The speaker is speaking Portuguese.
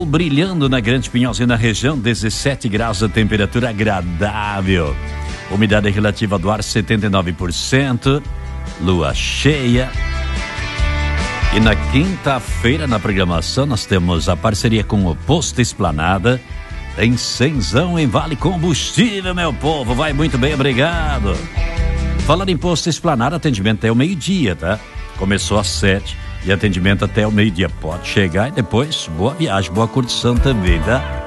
brilhando na Grande Pinhosa e na região, 17 graus a temperatura agradável. Umidade relativa do ar 79%, lua cheia. E na quinta-feira na programação nós temos a parceria com o Posto Esplanada. Tem cenzão em Vale Combustível, meu povo, vai muito bem, obrigado. Falando em Posto Esplanada, atendimento até o meio-dia, tá? Começou às 7 e atendimento até o meio-dia. Pode chegar e depois, boa viagem, boa curtição também, tá?